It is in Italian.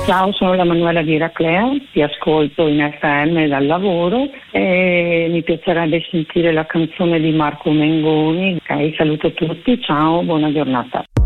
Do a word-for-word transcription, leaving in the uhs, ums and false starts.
Ciao, sono la Manuela di Raclea, ti ascolto in F M dal lavoro e mi piacerebbe sentire la canzone di Marco Mengoni. Ok, saluto tutti, ciao, buona giornata.